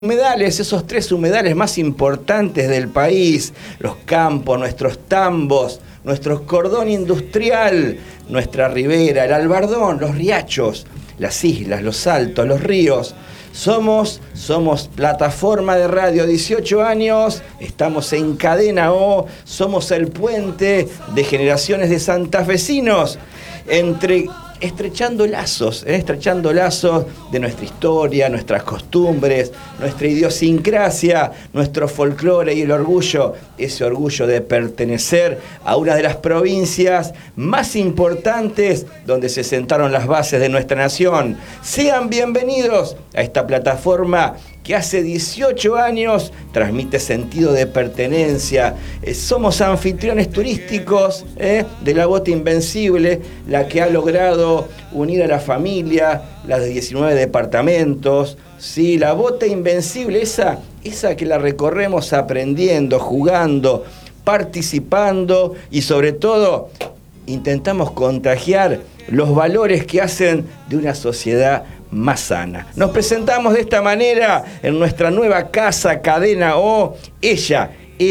Humedales, esos 3 humedales más importantes del país, los campos, nuestros tambos, nuestro cordón industrial, nuestra ribera, el Albardón, los riachos, las islas, los saltos, los ríos. Somos plataforma de radio, 18 años, estamos en Cadena O, somos el puente de generaciones de santafesinos, estrechando lazos de nuestra historia, nuestras costumbres, nuestra idiosincrasia, nuestro folclore y el orgullo, ese orgullo de pertenecer a una de las provincias más importantes donde se sentaron las bases de nuestra nación. Sean bienvenidos a esta plataforma que hace 18 años transmite sentido de pertenencia. Somos anfitriones turísticos de la Bota Invencible, la que ha logrado unir a la familia, las de 19 departamentos. Sí, la Bota Invencible, esa que la recorremos aprendiendo, jugando, participando y sobre todo intentamos contagiar los valores que hacen de una sociedad más sana. Nos presentamos de esta manera en nuestra nueva casa Cadena O. Ella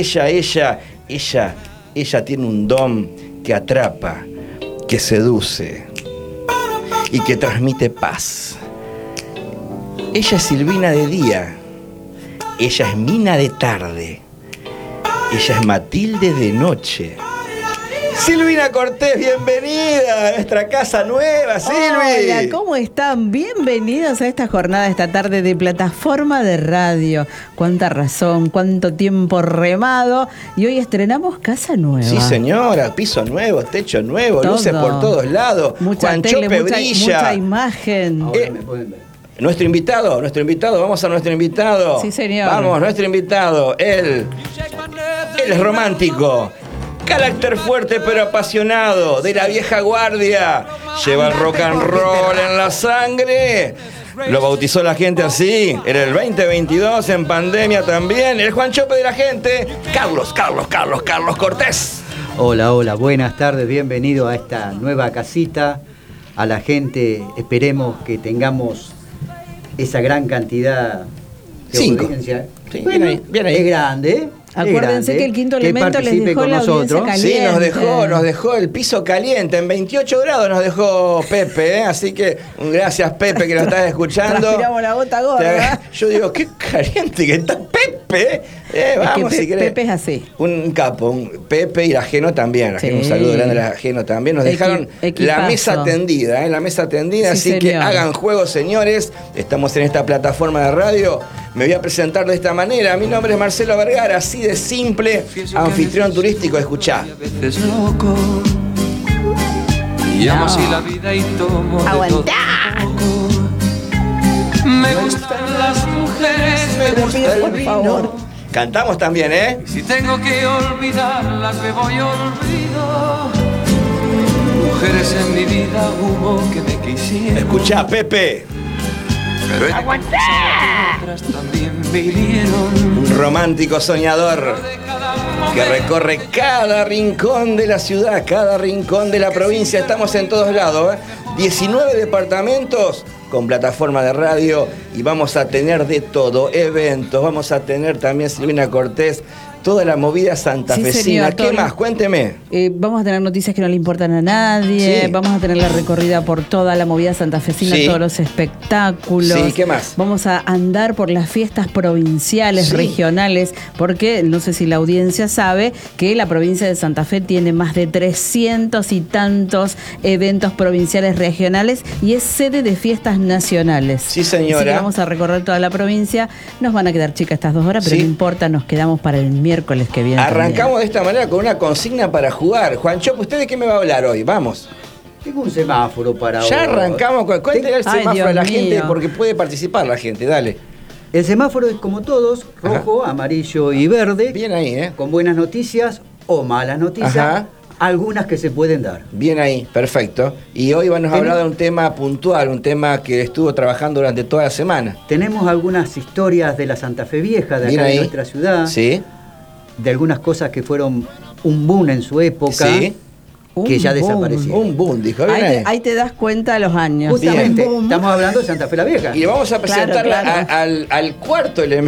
tiene un don que atrapa, que seduce y que transmite paz. Ella es Silvina de día, ella es Mina de tarde, ella es Matilde de noche. Silvina Cortés, bienvenida a nuestra casa nueva, Silvi. Hola, ¿cómo están? Bienvenidos a esta jornada, esta tarde de plataforma de radio. Cuánta razón, cuánto tiempo remado. Y hoy estrenamos casa nueva. Sí, señora, piso nuevo, techo nuevo, todo. Luces por todos lados. Mucha tele, mucha imagen. Ahora me pueden ver. Nuestro invitado, vamos a nuestro invitado. Sí, señor. Vamos, nuestro invitado, él es romántico. Carácter fuerte pero apasionado, de la vieja guardia, lleva el rock and roll en la sangre. Lo bautizó la gente así, era el 2022, en pandemia también. El Juan Chope de la gente, Carlos Cortés. Hola, buenas tardes, bienvenido a esta nueva casita. A la gente, esperemos que tengamos esa gran cantidad de 5. audiencia. Sí, bueno, bien ahí. Es grande, Acuérdense que el quinto elemento les dejó la audiencia caliente. Sí, nos dejó el piso caliente, en 28 grados nos dejó Pepe, así que gracias Pepe que nos estás escuchando. Transpiramos la gota gorda. Yo digo, qué caliente que está Pepe. Vamos, si querés. Pepe es así. Un capo, Pepe y la Geno también. Sí. Un saludo grande a la Geno también. Nos dejaron la mesa tendida, sí, así señor. Que hagan juego, señores. Estamos en esta plataforma de radio. Me voy a presentar de esta manera. Mi nombre es Marcelo Vergara, así de simple, anfitrión turístico. Escuchá. Llamo así la vida y tomo de todo. Me gustan las mujeres, me gusta el vino. Cantamos también, ¿eh? Si tengo que olvidarlas, me voy olvido. Mujeres en mi vida hubo que me quisieron. Escuchá, Pepe. Pero otras también me hirieron. Un romántico soñador que recorre cada rincón de la ciudad, cada rincón de la provincia. Estamos en todos lados, 19 departamentos con plataforma de radio y vamos a tener de todo, eventos, vamos a tener también Silvina Cortés, toda la movida santafesina. Sí, ¿Qué más? Cuénteme. Vamos a tener noticias que no le importan a nadie. Sí. Vamos a tener la recorrida por toda la movida santafesina, Sí. todos los espectáculos. Sí, ¿qué más? Vamos a andar por las fiestas provinciales, Sí. regionales, porque no sé si la audiencia sabe que la provincia de Santa Fe tiene más de 300 y tantos eventos provinciales regionales y es sede de fiestas nacionales. Sí, señora. Así que vamos a recorrer toda la provincia. Nos van a quedar chicas estas 2 horas, pero Sí. no importa, nos quedamos para el miércoles que viene. Arrancamos de esta manera con una consigna para jugar. Juan Chop, ¿usted de qué me va a hablar hoy? Vamos. Tengo un semáforo para Ya hoy. arrancamos. Cuéntale el Ay, semáforo a la Dios gente mío. porque puede participar la gente. Dale. El semáforo es como todos, rojo, amarillo y verde. Bien ahí, ¿eh? Con buenas noticias o malas noticias. Ajá. Algunas que se pueden dar. Bien ahí, perfecto. Y hoy nos a hablar de un tema puntual, un tema que estuvo trabajando durante toda la semana. Tenemos algunas historias de la Santa Fe Vieja, de Bien acá ahí. de nuestra ciudad. Sí. De algunas cosas que fueron un boom en su época. Sí. que ya boom. desaparecieron. Un boom, dijo. Ahí te das cuenta de los años. Justamente, Boom. estamos hablando de Santa Fe la Vieja. Y vamos a presentarla Claro. al cuarto elemento